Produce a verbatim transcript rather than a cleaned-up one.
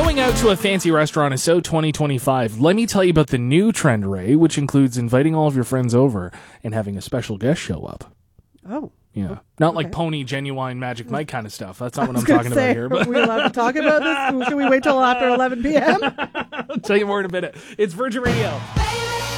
Going out to a fancy restaurant is so twenty twenty-five. Let me tell you about the new trend, Ray, which includes inviting all of your friends over and having a special guest show up. Oh. Yeah. Not okay. like Pony, Genuine, Magic Mike kind of stuff. That's not what I'm gonna talking say, about here. But are we allowed to talk about this? Should we wait till after eleven p.m.? I'll tell you more in a minute. It's Virgin Radio.